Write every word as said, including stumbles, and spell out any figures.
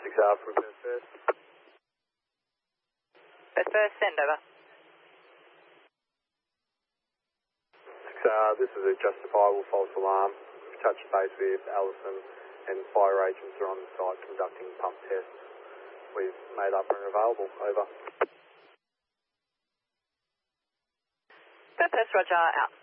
six R from Perth First. Perth First, send over. six R, this is a justifiable false alarm. We've touched base with Allison and fire agents are on the site conducting pump tests. We've made up and available. Over. Perth First, roger, out.